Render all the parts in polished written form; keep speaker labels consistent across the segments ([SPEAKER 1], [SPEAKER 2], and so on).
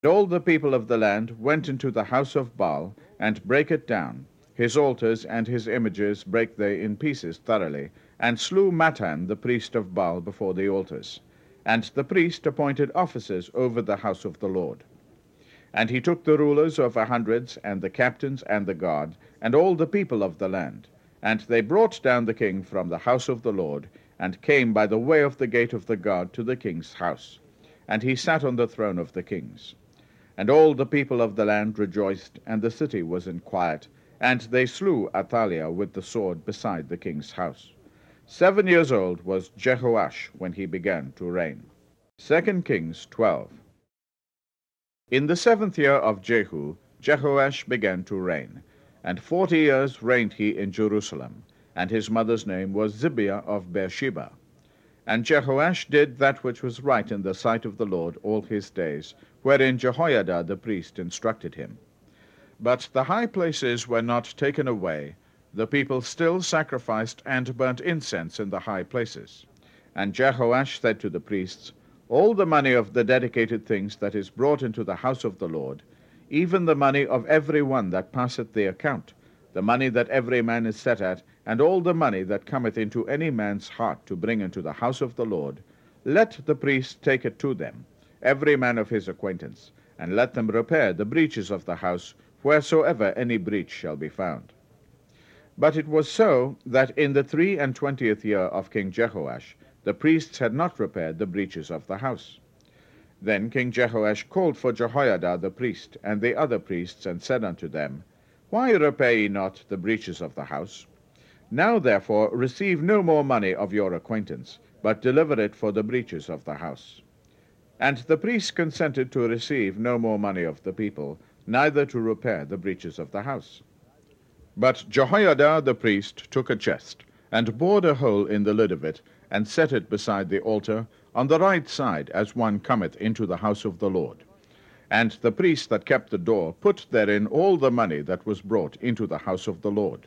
[SPEAKER 1] All the people of the land went into the house of Baal, and brake it down. His altars and his images brake they in pieces thoroughly, and slew Mattan the priest of Baal before the altars. And the priest appointed officers over the house of the Lord. And he took the rulers of 100s, and the captains, and the guard, and all the people of the land. And they brought down the king from the house of the Lord, and came by the way of the gate of the guard to the king's house. And he sat on the throne of the kings. And all the people of the land rejoiced, and the city was in quiet, and they slew Athaliah with the sword beside the king's house. 7 years old was Jehoash when he began to reign. 2 Kings 12. In the 7th year of Jehu, Jehoash began to reign, and 40 years reigned he in Jerusalem, and his mother's name was Zibiah of Beersheba. And Jehoash did that which was right in the sight of the Lord all his days, wherein Jehoiada the priest instructed him. But the high places were not taken away. The people still sacrificed and burnt incense in the high places. And Jehoash said to the priests, All the money of the dedicated things that is brought into the house of the Lord, even the money of every one that passeth the account, the money that every man is set at, and all the money that cometh into any man's heart to bring into the house of the Lord, let the priests take it to them, every man of his acquaintance, and let them repair the breaches of the house, wheresoever any breach shall be found. But it was so, that in the 23 year of King Jehoash, the priests had not repaired the breaches of the house. Then King Jehoash called for Jehoiada the priest, and the other priests, and said unto them, Why repair ye not the breaches of the house? Now therefore receive no more money of your acquaintance, but deliver it for the breaches of the house. And the priests consented to receive no more money of the people, neither to repair the breaches of the house. But Jehoiada the priest took a chest, and bored a hole in the lid of it, and set it beside the altar, on the right side, as one cometh into the house of the Lord. And the priests that kept the door put therein all the money that was brought into the house of the Lord.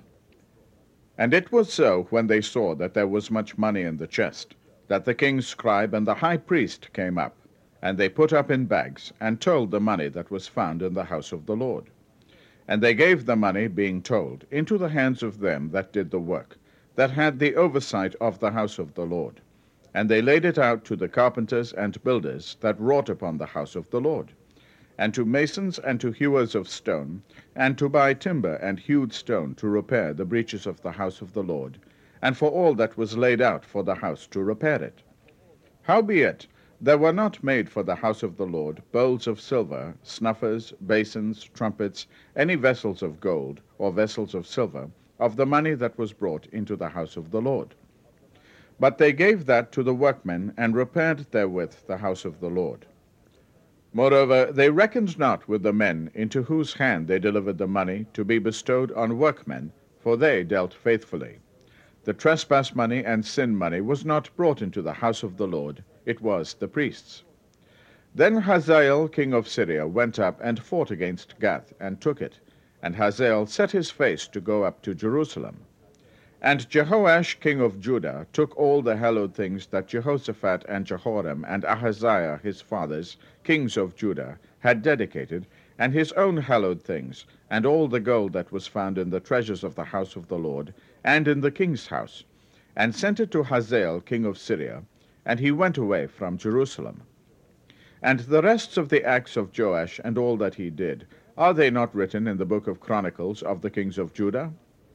[SPEAKER 1] And it was so, when they saw that there was much money in the chest, that the king's scribe and the high priest came up, and they put up in bags, and told the money that was found in the house of the Lord. And they gave the money, being told, into the hands of them that did the work, that had the oversight of the house of the Lord. And they laid it out to the carpenters and builders that wrought upon the house of the Lord, and to masons and to hewers of stone, and to buy timber and hewed stone to repair the breaches of the house of the Lord, and for all that was laid out for the house to repair it. Howbeit, there were not made for the house of the Lord bowls of silver, snuffers, basins, trumpets, any vessels of gold, or vessels of silver, of the money that was brought into the house of the Lord. But they gave that to the workmen, and repaired therewith the house of the Lord. Moreover, they reckoned not with the men into whose hand they delivered the money to be bestowed on workmen, for they dealt faithfully. The trespass money and sin money was not brought into the house of the Lord, it was the priests. Then Hazael king of Syria went up and fought against Gath, and took it, and Hazael set his face to go up to Jerusalem. And Jehoash king of Judah took all the hallowed things that Jehoshaphat and Jehoram and Ahaziah his fathers, kings of Judah, had dedicated, and his own hallowed things, and all the gold that was found in the treasures of the house of the Lord, and in the king's house, and sent it to Hazael king of Syria, and he went away from Jerusalem. And the rest of the acts of Joash, and all that he did, are they not written in the book of Chronicles of the kings of Judah?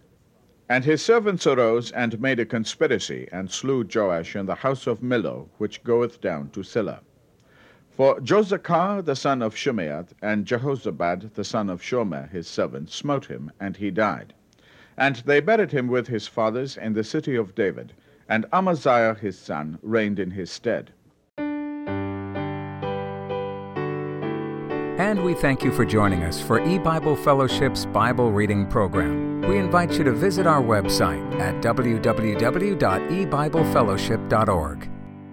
[SPEAKER 1] And his servants arose and made a conspiracy, and slew Joash in the house of Millo, which goeth down to Silla. For Josachar the son of Shimeath, and Jehozabad the son of Shomer his servant, smote him, and he died. And they buried him with his fathers in the city of David, and Amaziah his son reigned in his stead.
[SPEAKER 2] And we thank you for joining us for E-Bible Fellowship's Bible Reading Program. We invite you to visit our website at www.ebiblefellowship.org.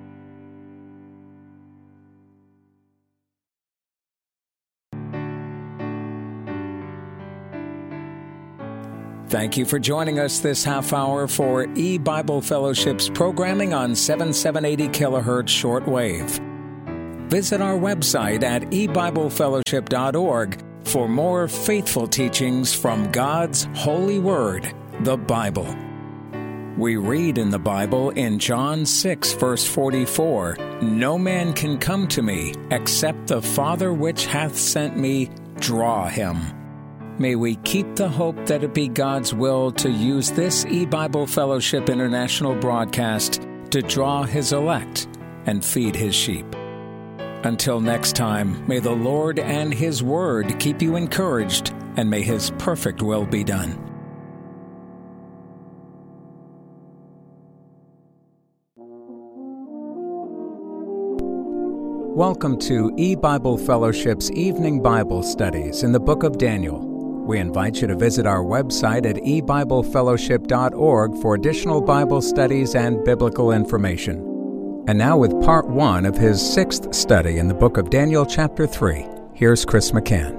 [SPEAKER 2] Thank you for joining us this half hour for E-Bible Fellowship's programming on 7780 kilohertz shortwave. visit our website at ebiblefellowship.org for more faithful teachings from God's holy word, the Bible. We read in the Bible in John 6, verse 44, "No man can come to me except the Father which hath sent me draw him." May we keep the hope that it be God's will to use this E-Bible Fellowship International broadcast to draw His elect and feed His sheep. Until next time, may the Lord and His Word keep you encouraged, and may His perfect will be done. Welcome to E-Bible Fellowship's Evening Bible Studies in the Book of Daniel. We invite you to visit our website at ebiblefellowship.org for additional Bible studies and biblical information. And now with part 1 of his 6th study in the Book of Daniel, chapter 3, here's Chris McCann.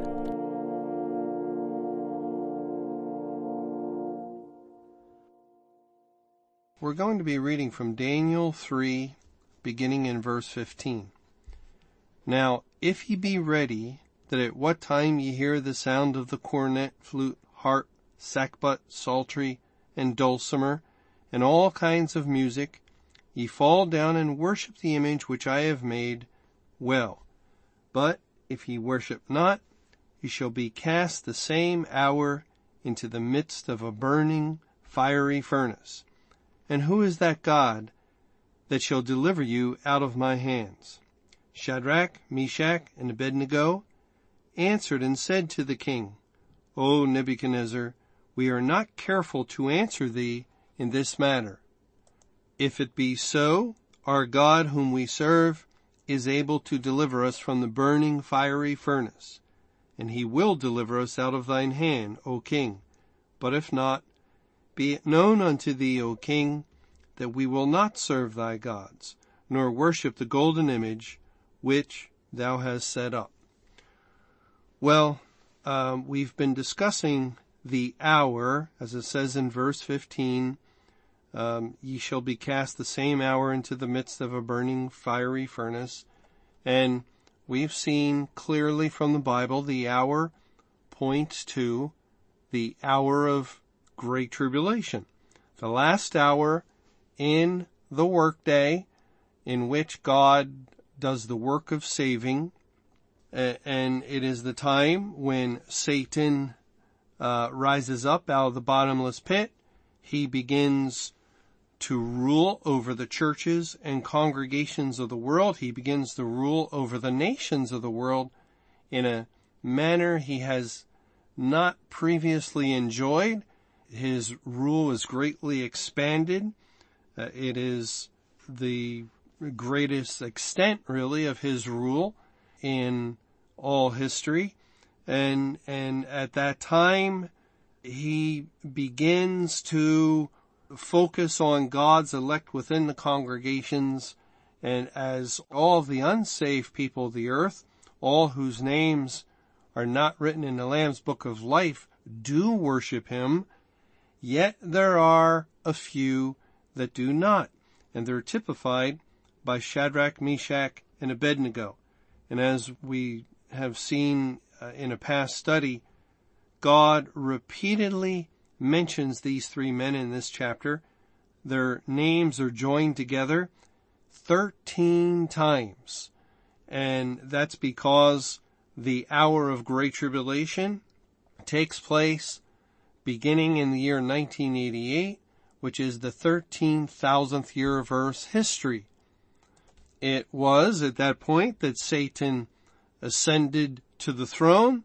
[SPEAKER 3] We're going to be reading from Daniel 3, beginning in verse 15. Now, if ye be ready, that at what time ye hear the sound of the cornet, flute, harp, sackbut, psaltery, and dulcimer, and all kinds of music, ye fall down and worship the image which I have made, well. But if ye worship not, ye shall be cast the same hour into the midst of a burning, fiery furnace. And who is that God that shall deliver you out of my hands? Shadrach, Meshach, and Abednego answered and said to the king, O Nebuchadnezzar, we are not careful to answer thee in this matter. If it be so, our God whom we serve is able to deliver us from the burning fiery furnace, and he will deliver us out of thine hand, O king. But if not, be it known unto thee, O king, that we will not serve thy gods, nor worship the golden image which thou hast set up. Well, we've been discussing the hour, as it says in verse 15, ye shall be cast the same hour into the midst of a burning fiery furnace. And we've seen clearly from the Bible the hour points to the hour of great tribulation, the last hour in the workday in which God does the work of saving, and it is the time when Satan rises up out of the bottomless pit. He begins to rule over the churches and congregations of the world. He begins to rule over the nations of the world in a manner he has not previously enjoyed. His rule is greatly expanded. It is the greatest extent, really, of his rule in all history. And at that time, he begins to focus on God's elect within the congregations, and as all of the unsaved people of the earth, all whose names are not written in the Lamb's Book of Life, do worship him, yet there are a few that do not, and they're typified by Shadrach, Meshach, and Abednego. And as we have seen in a past study, God repeatedly mentions these three men in this chapter. Their names are joined together 13 times. And that's because the hour of great tribulation takes place beginning in the year 1988, which is the 13,000th year of Earth's history. It was at that point that Satan ascended to the throne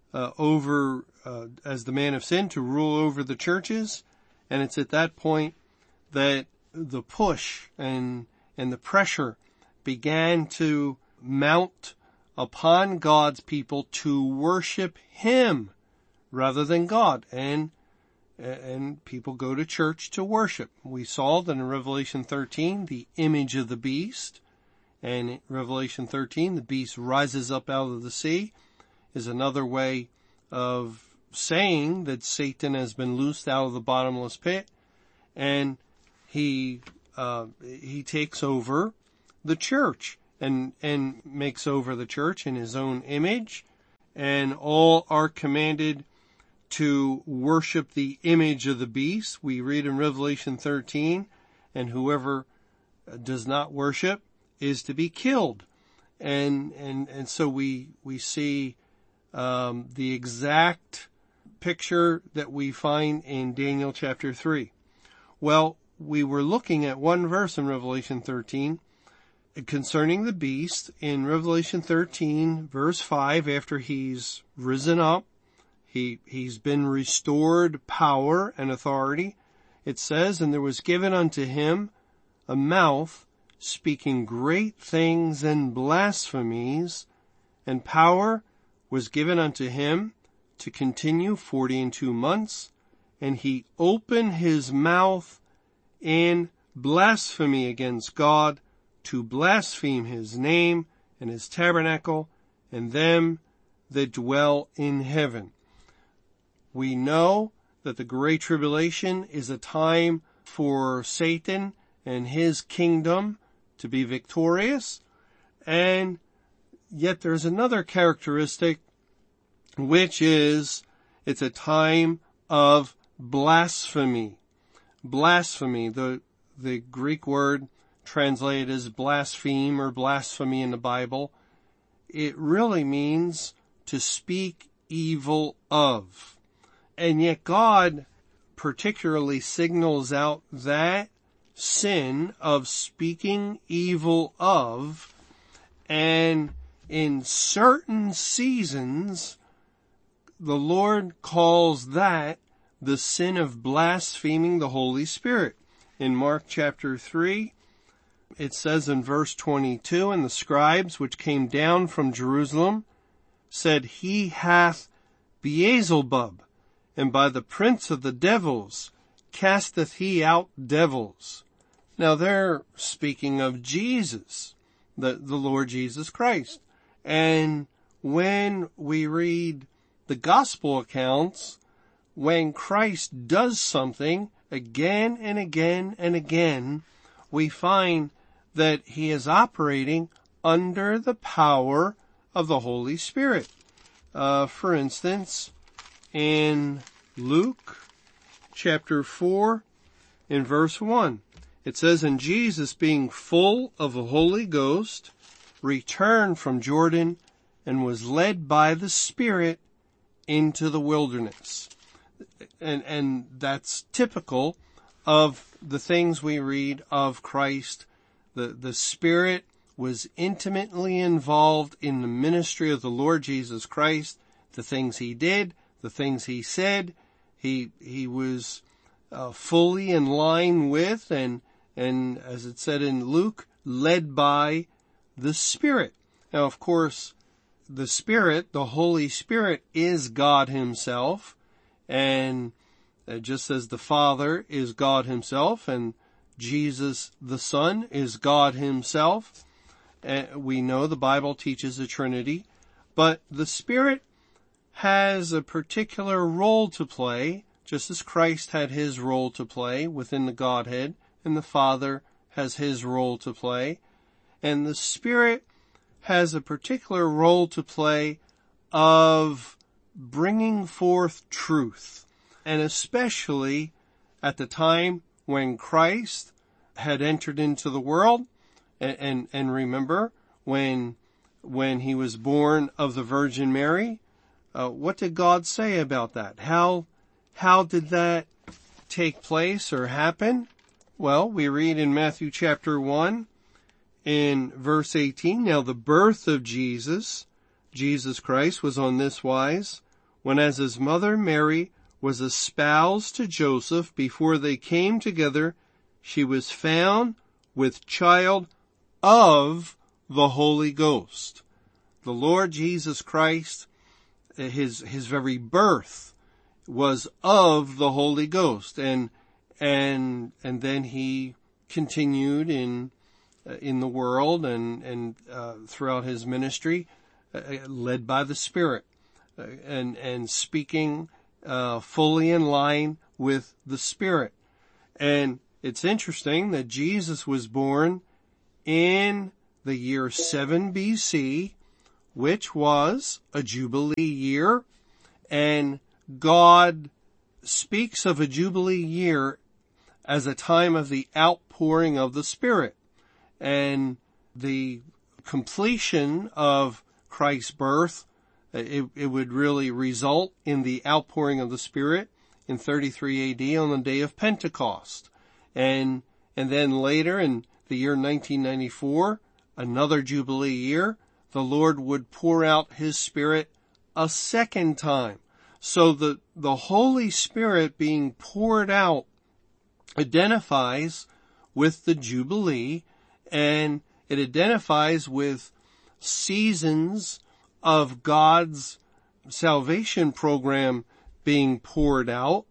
[SPEAKER 3] as the man of sin to rule over the churches. And it's at that point that the push and the pressure began to mount upon God's people to worship him rather than God. And people go to church to worship. We saw that in Revelation 13, the image of the beast. And in Revelation 13, the beast rises up out of the sea, is another way of saying that Satan has been loosed out of the bottomless pit, and he takes over the church. and makes over the church in his own image, and all are commanded to worship the image of the beast. We read in Revelation 13, and whoever does not worship is to be killed. And so we see the exact picture that we find in Daniel chapter 3. Well, we were looking at one verse in Revelation 13 concerning the beast. In Revelation 13, verse 5, after he's risen up, he's been restored power and authority. It says, "And there was given unto him a mouth speaking great things and blasphemies, and power was given unto him to continue 42 months, and he opened his mouth in blasphemy against God, to blaspheme his name and his tabernacle and them that dwell in heaven." We know that the Great Tribulation is a time for Satan and his kingdom to be victorious, and yet there's another characteristic, which is it's a time of blasphemy. Blasphemy, the Greek word translated as blaspheme or blasphemy in the Bible, it really means to speak evil of. And yet God particularly signals out that sin of speaking evil of, and in certain seasons, the Lord calls that the sin of blaspheming the Holy Spirit. In Mark chapter 3, it says in verse 22, "And the scribes which came down from Jerusalem said, He hath Beelzebub, and by the prince of the devils casteth he out devils." Now they're speaking of Jesus, the Lord Jesus Christ. And when we read the gospel accounts, when Christ does something again and again and again, we find that he is operating under the power of the Holy Spirit. For instance, in Luke chapter 4, in verse 1, it says, "And Jesus, being full of the Holy Ghost, returned from Jordan and was led by the Spirit into the wilderness." And that's typical of the things we read of Christ. The Spirit was intimately involved in the ministry of the Lord Jesus Christ, the things he did, the things he said. He was fully in line with, and as it said in Luke, led by the Spirit. Now, of course, the Spirit, the Holy Spirit, is God himself, and just as the Father is God himself, and Jesus the Son is God himself, we know the Bible teaches a Trinity, but the Spirit has a particular role to play, just as Christ had his role to play within the Godhead, and the Father has his role to play. And the Spirit has a particular role to play of bringing forth truth. And especially at the time when Christ had entered into the world, and remember, when he was born of the Virgin Mary, what did God say about that? How did that take place or happen? Well, we read in Matthew chapter 1, in verse 18, "Now the birth of Jesus Christ, was on this wise, when as his mother Mary was espoused to Joseph, before they came together, she was found with child of the Holy Ghost." The Lord Jesus Christ, his very birth was of the Holy Ghost, and then he continued in the world and throughout his ministry, led by the Spirit, and speaking fully in line with the Spirit. And it's interesting that Jesus was born in the year 7 BC, which was a Jubilee year, and God speaks of a Jubilee year as a time of the outpouring of the Spirit, and the completion of Christ's birth, it would really result in the outpouring of the Spirit in 33 AD on the day of Pentecost. And then later in the year 1994, another Jubilee year, the Lord would pour out His Spirit a second time. So the Holy Spirit being poured out identifies with the Jubilee, and it identifies with seasons of God's salvation program being poured out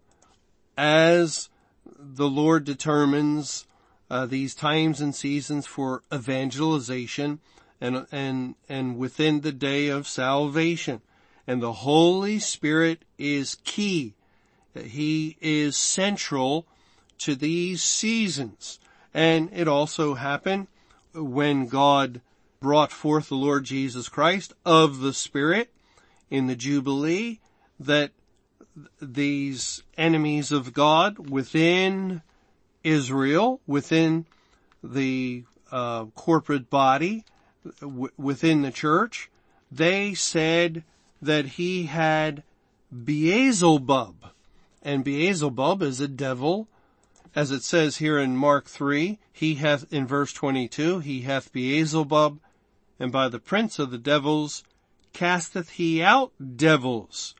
[SPEAKER 3] as the Lord determines these times and seasons for evangelization and within the day of salvation. And the Holy Spirit is key. He is central to these seasons. And it also happened when God brought forth the Lord Jesus Christ of the Spirit in the Jubilee, that these enemies of God within Israel, within the corporate body, within the church, they said that he had Beelzebub. And Beelzebub is a devil. As it says here in Mark 3, he hath, in verse 22, he hath Beelzebub, and by the prince of the devils casteth he out devils.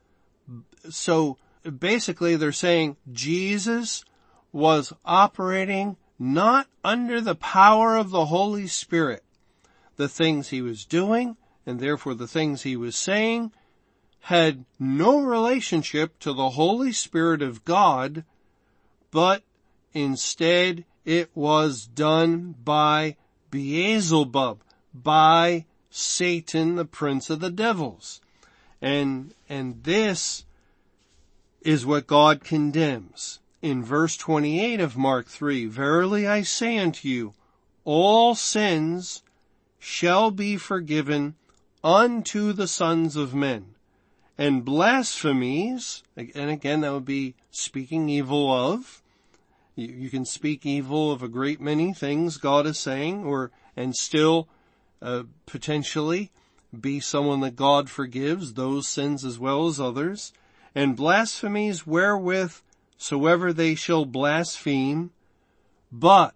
[SPEAKER 3] So basically they're saying Jesus was operating not under the power of the Holy Spirit. The things he was doing, and therefore the things he was saying, had no relationship to the Holy Spirit of God, but instead it was done by Beelzebub, by Satan, the prince of the devils. And this is what God condemns. In verse 28 of Mark 3, verily I say unto you, all sins shall be forgiven unto the sons of men, and blasphemies, and again that would be speaking evil of. You can speak evil of a great many things God is saying, and still potentially be someone that God forgives, those sins as well as others. And blasphemies wherewith soever they shall blaspheme, but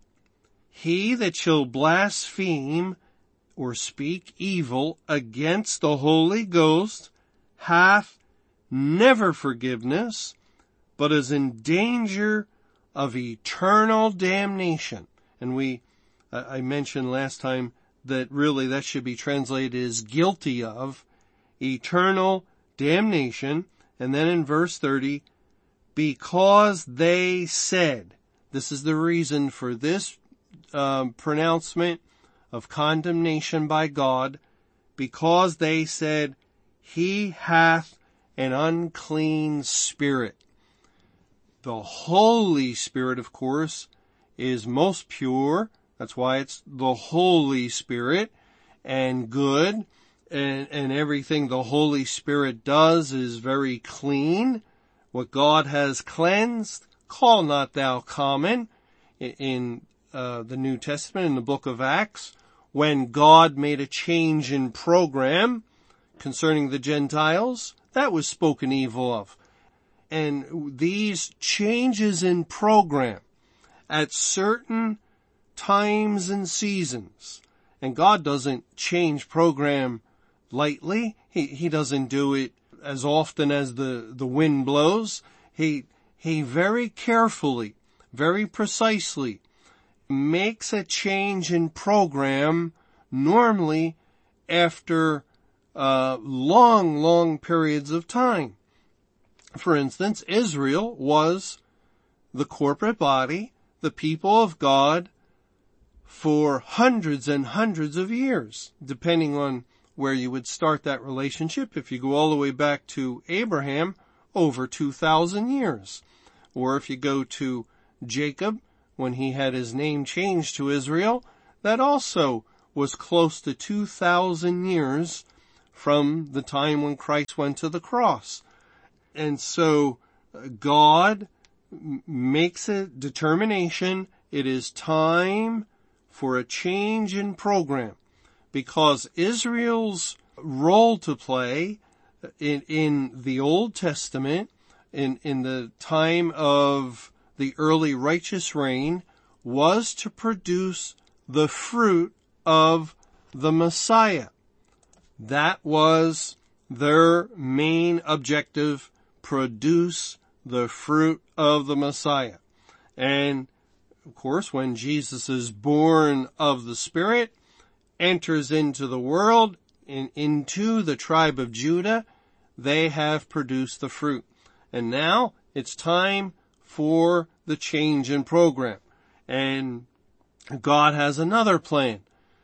[SPEAKER 3] he that shall blaspheme or speak evil against the Holy Ghost hath never forgiveness, but is in danger of eternal damnation. And I mentioned last time that really that should be translated as guilty of eternal damnation. And then in verse 30, because they said, this is the reason for this pronouncement of condemnation by God, because they said, he hath an unclean spirit. The Holy Spirit, of course, is most pure. That's why it's the Holy Spirit, and good, and everything the Holy Spirit does is very clean. What God has cleansed, call not thou common. In the New Testament, in the book of Acts, when God made a change in program concerning the Gentiles, that was spoken evil of. And these changes in program at certain times and seasons, and God doesn't change program lightly. He doesn't do it as often as the wind blows. He very carefully, very precisely makes a change in program, normally after long periods of time. For instance, Israel was the corporate body, the people of God, for hundreds and hundreds of years, depending on where you would start that relationship. If you go all the way back to Abraham, over 2,000 years. Or if you go to Jacob, when he had his name changed to Israel, that also was close to 2,000 years from the time when Christ went to the cross. And so God makes a determination. It is time for a change in program, because Israel's role to play in the Old Testament, in the time of the early righteous reign, was to produce the fruit of the Messiah. That was their main objective: produce the fruit of the Messiah. And of course, when Jesus is born of the Spirit, enters into the world, into the tribe of Judah, they have produced the fruit. And now it's time for the change in program. And God has another plan.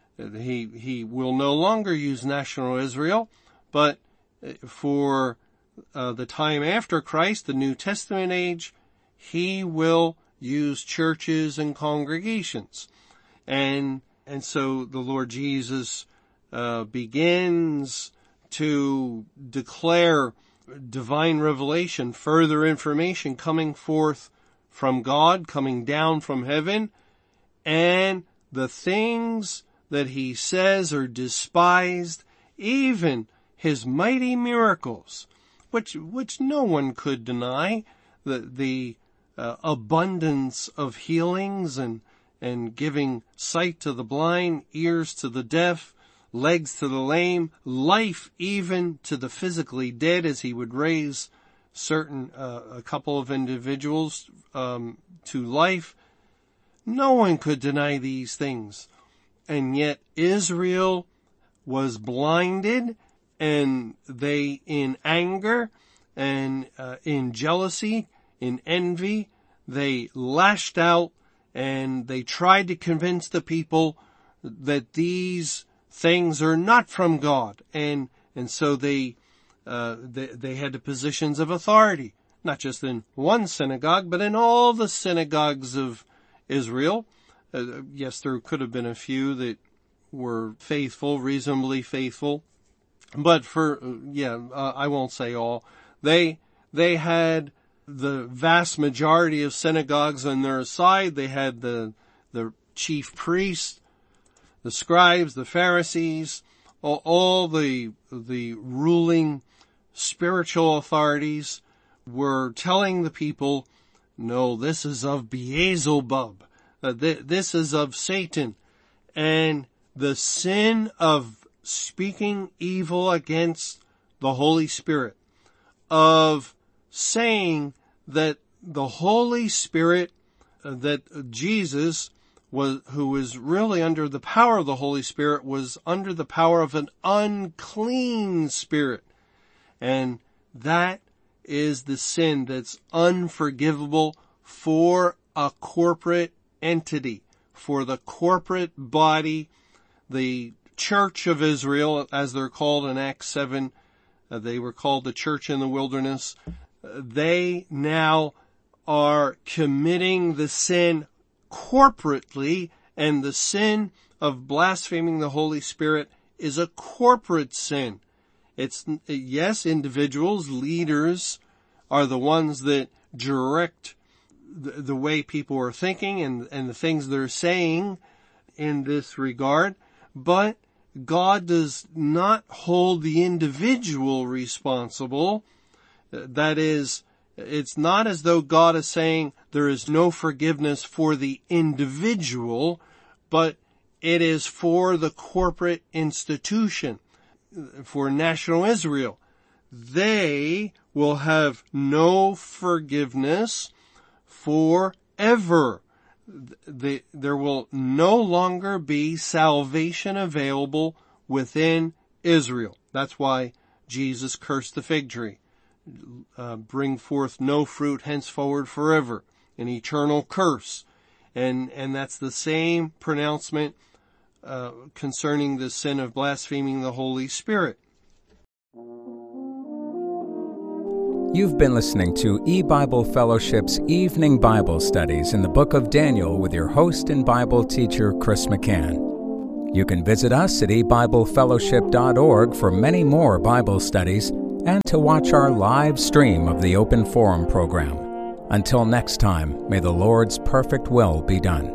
[SPEAKER 3] He will no longer use national Israel, but for the time after Christ, the New Testament age, he will use churches and congregations. And so the Lord Jesus begins to declare divine revelation, further information coming forth from God, coming down from heaven, and the things that he says are despised, even his mighty miracles, which no one could deny, the abundance of healings and giving sight to the blind, ears to the deaf, legs to the lame, life even to the physically dead, as he would raise a couple of individuals to life. No one could deny these things. And yet Israel was blinded, and they, in anger and in jealousy, in envy, they lashed out, and they tried to convince the people that these things are not from God. And so they had the positions of authority, not just in one synagogue, but in all the synagogues of Israel. Yes, there could have been a few that were faithful, reasonably faithful, but I won't say all. They had the vast majority of synagogues on their side. They had the chief priests, the scribes, the Pharisees, all the ruling spiritual authorities were telling the people, no, this is of Beelzebub. This is of Satan. And the sin of speaking evil against the Holy Spirit, of saying that the Holy Spirit, that Jesus who was really under the power of the Holy Spirit, was under the power of an unclean spirit. And that is the sin that's unforgivable for a corporate entity, for the corporate body, the Church of Israel, as they're called in Acts 7. They were called the Church in the Wilderness. They now are committing the sin corporately, and the sin of blaspheming the Holy Spirit is a corporate sin. It's, yes, individuals, leaders are the ones that direct the way people are thinking and the things they're saying in this regard, but God does not hold the individual responsible. That is, it's not as though God is saying there is no forgiveness for the individual, but it is for the corporate institution, for national Israel. They will have no forgiveness forever. There will no longer be salvation available within Israel. That's why Jesus cursed the fig tree. Bring forth no fruit henceforward forever. An eternal curse. And that's the same pronouncement concerning the sin of blaspheming the Holy Spirit.
[SPEAKER 2] You've been listening to E-Bible Fellowship's Evening Bible Studies in the Book of Daniel with your host and Bible teacher, Chris McCann. You can visit us at ebiblefellowship.org for many more Bible studies and to watch our live stream of the Open Forum program. Until next time, may the Lord's perfect will be done.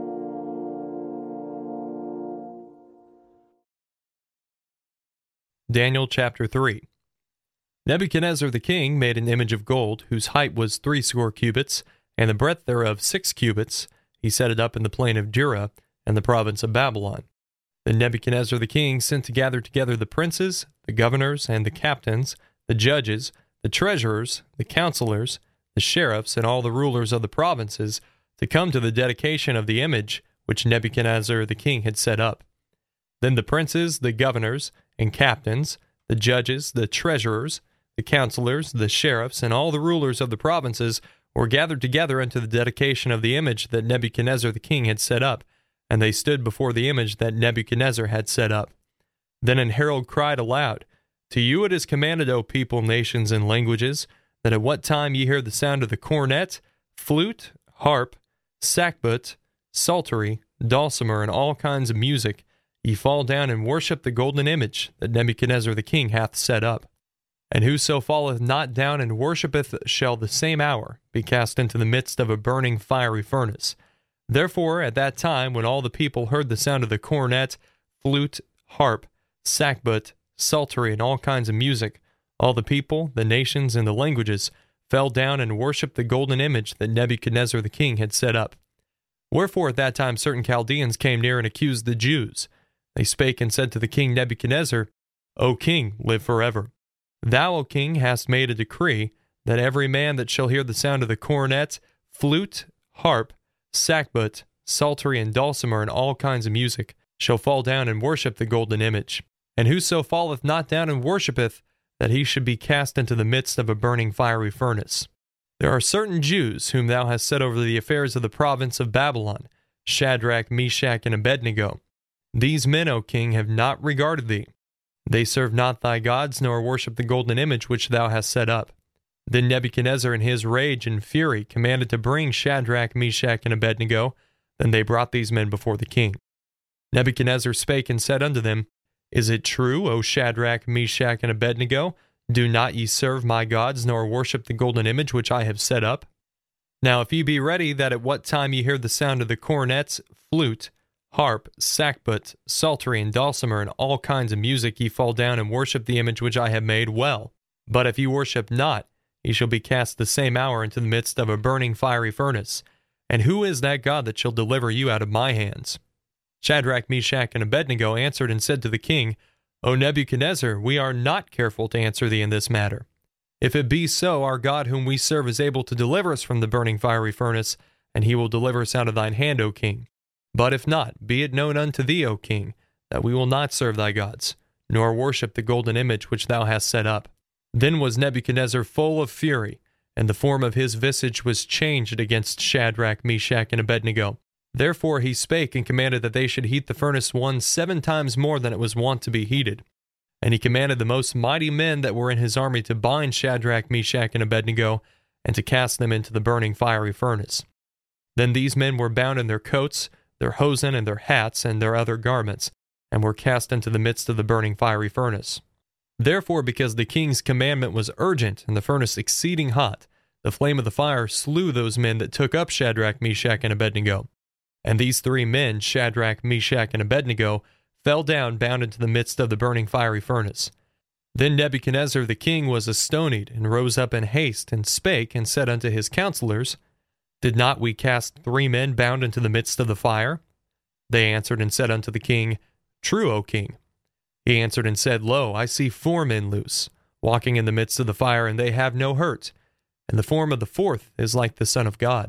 [SPEAKER 4] Daniel chapter 3. Nebuchadnezzar the king made an image of gold, whose height was 60 cubits, and the breadth thereof 6 cubits. He set it up in the plain of Dura, in the province of Babylon. Then Nebuchadnezzar the king sent to gather together the princes, the governors, and the captains, the judges, the treasurers, the counselors, the sheriffs, and all the rulers of the provinces, to come to the dedication of the image which Nebuchadnezzar the king had set up. Then the princes, the governors, and captains, the judges, the treasurers, the counselors, the sheriffs, and all the rulers of the provinces were gathered together unto the dedication of the image that Nebuchadnezzar the king had set up, and they stood before the image that Nebuchadnezzar had set up. Then an herald cried aloud, To you it is commanded, O people, nations, and languages, that at what time ye hear the sound of the cornet, flute, harp, sackbut, psaltery, dulcimer, and all kinds of music, ye fall down and worship the golden image that Nebuchadnezzar the king hath set up. And whoso falleth not down and worshippeth shall the same hour be cast into the midst of a burning fiery furnace. Therefore, at that time, when all the people heard the sound of the cornet, flute, harp, sackbut, psaltery, and all kinds of music, all the people, the nations, and the languages fell down and worshipped the golden image that Nebuchadnezzar the king had set up. Wherefore at that time certain Chaldeans came near and accused the Jews. They spake and said to the king Nebuchadnezzar, O king, live forever. Thou, O king, hast made a decree that every man that shall hear the sound of the cornet, flute, harp, sackbut, psaltery, and dulcimer, and all kinds of music, shall fall down and worship the golden image. And whoso falleth not down and worshippeth, that he should be cast into the midst of a burning fiery furnace. There are certain Jews whom thou hast set over the affairs of the province of Babylon, Shadrach, Meshach, and Abednego. These men, O king, have not regarded thee. They serve not thy gods, nor worship the golden image which thou hast set up. Then Nebuchadnezzar in his rage and fury commanded to bring Shadrach, Meshach, and Abednego. Then they brought these men before the king. Nebuchadnezzar spake and said unto them, Is it true, O Shadrach, Meshach, and Abednego? Do not ye serve my gods, nor worship the golden image which I have set up? Now if ye be ready, that at what time ye hear the sound of the cornets, flute, harp, sackbut, psaltery, and dulcimer, and all kinds of music, ye fall down and worship the image which I have made, well. But if ye worship not, ye shall be cast the same hour into the midst of a burning fiery furnace. And who is that God that shall deliver you out of my hands? Shadrach, Meshach, and Abednego answered and said to the king, O Nebuchadnezzar, we are not careful to answer thee in this matter. If it be so, our God whom we serve is able to deliver us from the burning fiery furnace, and he will deliver us out of thine hand, O king. But if not, be it known unto thee, O king, that we will not serve thy gods, nor worship the golden image which thou hast set up. Then was Nebuchadnezzar full of fury, and the form of his visage was changed against Shadrach, Meshach, and Abednego. Therefore he spake and commanded that they should heat the furnace 7 times more than it was wont to be heated. And he commanded the most mighty men that were in his army to bind Shadrach, Meshach, and Abednego, and to cast them into the burning fiery furnace. Then these men were bound in their coats, their hosen, and their hats, and their other garments, and were cast into the midst of the burning fiery furnace. Therefore, because the king's commandment was urgent, and the furnace exceeding hot, the flame of the fire slew those men that took up Shadrach, Meshach, and Abednego. And these 3 men, Shadrach, Meshach, and Abednego, fell down bound into the midst of the burning fiery furnace. Then Nebuchadnezzar the king was astonied, and rose up in haste, and spake, and said unto his counselors, Did not we cast 3 men bound into the midst of the fire? They answered and said unto the king, True, O king. He answered and said, Lo, I see 4 men loose, walking in the midst of the fire, and they have no hurt, and the form of the 4th is like the Son of God.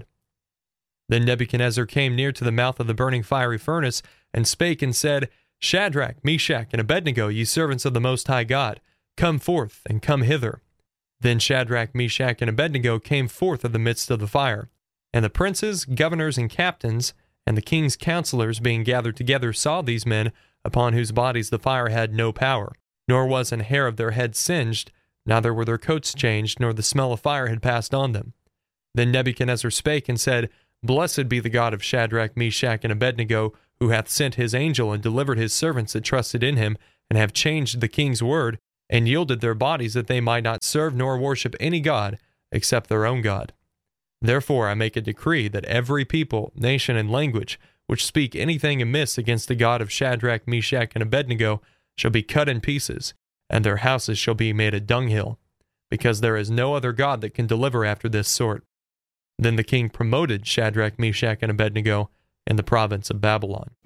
[SPEAKER 4] Then Nebuchadnezzar came near to the mouth of the burning fiery furnace, and spake and said, Shadrach, Meshach, and Abednego, ye servants of the Most High God, come forth, and come hither. Then Shadrach, Meshach, and Abednego came forth of the midst of the fire. And the princes, governors, and captains, and the king's counselors being gathered together saw these men, upon whose bodies the fire had no power, nor was an hair of their heads singed, neither were their coats changed, nor the smell of fire had passed on them. Then Nebuchadnezzar spake and said, Blessed be the God of Shadrach, Meshach, and Abednego, who hath sent his angel and delivered his servants that trusted in him, and have changed the king's word, and yielded their bodies that they might not serve nor worship any god except their own God. Therefore I make a decree that every people, nation, and language which speak anything amiss against the God of Shadrach, Meshach, and Abednego shall be cut in pieces, and their houses shall be made a dunghill, because there is no other God that can deliver after this sort. Then the king promoted Shadrach, Meshach, and Abednego in the province of Babylon.